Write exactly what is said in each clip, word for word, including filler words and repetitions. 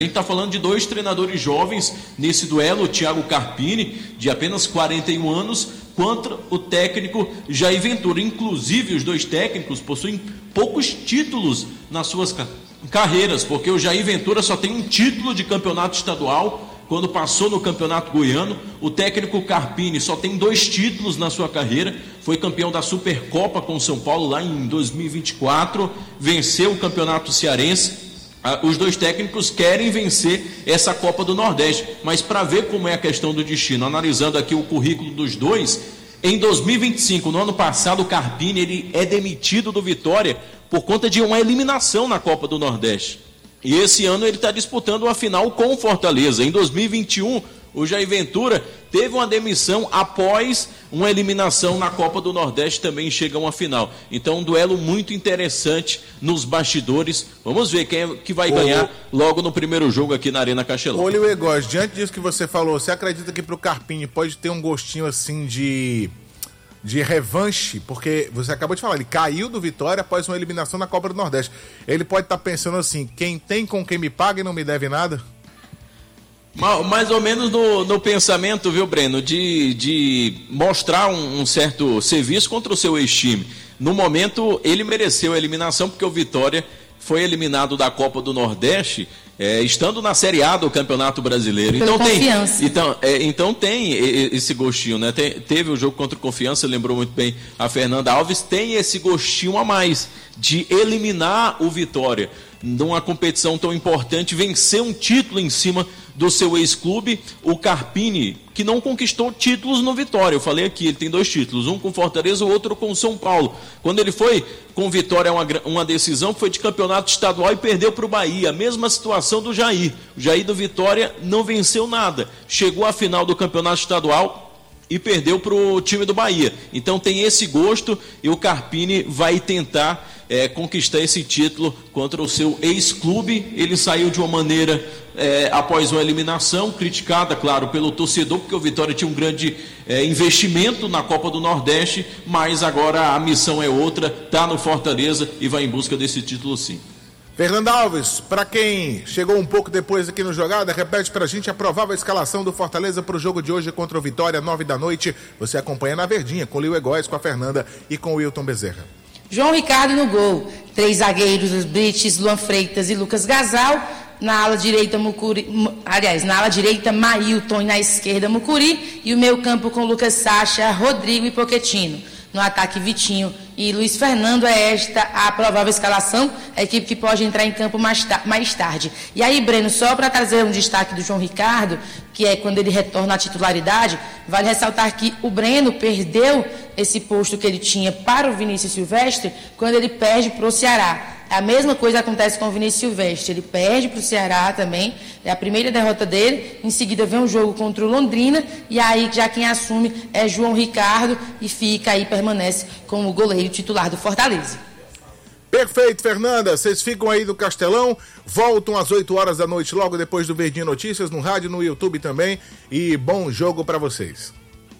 A gente está falando de dois treinadores jovens nesse duelo, o Thiago Carpini, de apenas quarenta e um anos, contra o técnico Jair Ventura. Inclusive, os dois técnicos possuem poucos títulos nas suas carreiras, porque o Jair Ventura só tem um título de campeonato estadual, quando passou no Campeonato Goiano. O técnico Carpini só tem dois títulos na sua carreira, foi campeão da Supercopa com o São Paulo lá em dois mil e vinte e quatro, venceu o Campeonato Cearense. Os dois técnicos querem vencer essa Copa do Nordeste, mas para ver como é a questão do destino, analisando aqui o currículo dos dois, em dois mil e vinte e cinco, no ano passado, o Carpini ele é demitido do Vitória por conta de uma eliminação na Copa do Nordeste. E esse ano ele está disputando uma final com o Fortaleza. Em dois mil e vinte e um, o Jair Ventura teve uma demissão após uma eliminação na Copa do Nordeste, também chega a uma final. Então, um duelo muito interessante nos bastidores. Vamos ver quem é que vai Ô, ganhar logo no primeiro jogo aqui na Arena Castelão. Olha o Egóis, diante disso que você falou, você acredita que para o Carpini pode ter um gostinho assim de... de revanche, porque você acabou de falar, ele caiu do Vitória após uma eliminação na Copa do Nordeste. Ele pode estar tá pensando assim, quem tem com quem me paga e não me deve nada? Mais ou menos no, no pensamento, viu, Breno, de, de mostrar um, um certo serviço contra o seu ex-time. No momento, ele mereceu a eliminação, porque o Vitória foi eliminado da Copa do Nordeste, é, estando na Série A do Campeonato Brasileiro. Então tem, então, é, então tem esse gostinho, né? Tem, teve o jogo contra o Confiança, lembrou muito bem a Fernanda Alves, tem esse gostinho a mais de eliminar o Vitória numa competição tão importante, vencer um título em cima do seu ex-clube. O Carpini, que não conquistou títulos no Vitória, eu falei aqui, ele tem dois títulos, um com Fortaleza, o outro com São Paulo. Quando ele foi com Vitória, uma, uma decisão, foi de campeonato estadual e perdeu para o Bahia, a mesma situação do Jair. O Jair do Vitória não venceu nada, chegou à final do campeonato estadual e perdeu para o time do Bahia. Então tem esse gosto e o Carpini vai tentar é, conquistar esse título contra o seu ex-clube. Ele saiu de uma maneira, é, após uma eliminação, criticada, claro, pelo torcedor, porque o Vitória tinha um grande é, investimento na Copa do Nordeste, mas agora a missão é outra, está no Fortaleza e vai em busca desse título sim. Fernanda Alves, para quem chegou um pouco depois aqui no Jogada, repete pra gente a provável escalação do Fortaleza pro jogo de hoje contra o Vitória, nove da noite. Você acompanha na Verdinha, com o Lio Egóis, com a Fernanda e com o Wilton Bezerra. João Ricardo no gol, três zagueiros, os Brites, Luan Freitas e Lucas Gasal. Na ala direita, Mucuri, aliás, na ala direita, Mailton e na esquerda, Mucuri. E o meio campo com Lucas Sacha, Rodrigo e Pochettino. No ataque, Vitinho e Luiz Fernando. É esta a provável escalação, a equipe que pode entrar em campo mais, ta- mais tarde. E aí, Breno, só para trazer um destaque do João Ricardo, que é quando ele retorna à titularidade, vale ressaltar que o Breno perdeu esse posto que ele tinha para o Vinícius Silvestre quando ele perde para o Ceará. A mesma coisa acontece com o Vinícius Silvestre, ele perde para o Ceará também, é a primeira derrota dele, em seguida vem um jogo contra o Londrina, e aí já quem assume é João Ricardo, e fica aí, permanece como o goleiro titular do Fortaleza. Perfeito, Fernanda, vocês ficam aí do Castelão, voltam às oito horas da noite, logo depois do Verdinha Notícias, no rádio, no YouTube também, e bom jogo para vocês.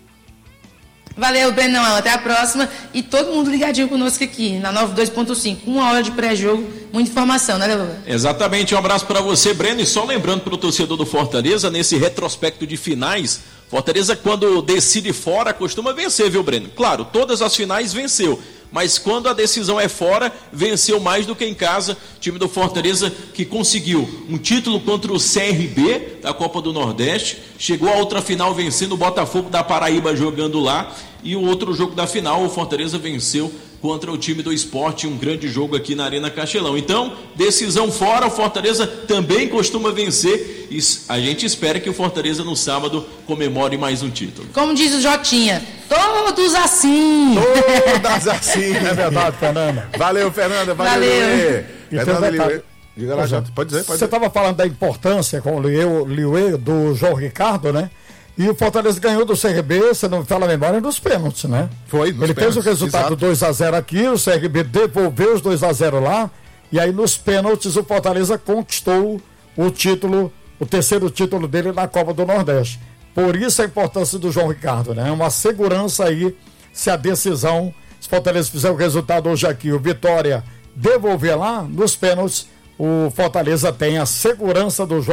Valeu, Brenão, até a próxima, e todo mundo ligadinho conosco aqui, na noventa e dois ponto cinco, uma hora de pré-jogo, muita informação, né, Lula? Exatamente, um abraço para você, Breno, e só lembrando para o torcedor do Fortaleza, nesse retrospecto de finais, Fortaleza quando decide fora costuma vencer, viu, Breno? Claro, todas as finais venceu, mas quando a decisão é fora, venceu mais do que em casa. O time do Fortaleza que conseguiu um título contra o C R B da Copa do Nordeste, chegou à outra final vencendo o Botafogo da Paraíba jogando lá, e o outro jogo da final, o Fortaleza venceu contra o time do Sport, um grande jogo aqui na Arena Castelão. Então, decisão fora, o Fortaleza também costuma vencer, e a gente espera que o Fortaleza no sábado comemore mais um título. Como diz o Jotinha, todos assim! Todas assim! É verdade, Fernanda. Valeu, Fernanda, valeu! Valeu. Fernanda Liuê. Diga lá, Jota, pode dizer, pode Você dizer. estava falando da importância com o Liuê, do João Ricardo, né? E o Fortaleza ganhou do C R B, se não me fala a memória, nos pênaltis, né? Foi, nos Ele pênaltis, fez o resultado exato. dois a zero aqui, o C R B devolveu os dois a zero lá, e aí nos pênaltis o Fortaleza conquistou o título, o terceiro título dele na Copa do Nordeste. Por isso a importância do João Ricardo, né? Uma segurança aí, se a decisão, se o Fortaleza fizer o resultado hoje aqui, o Vitória devolver lá, nos pênaltis, o Fortaleza tem a segurança do João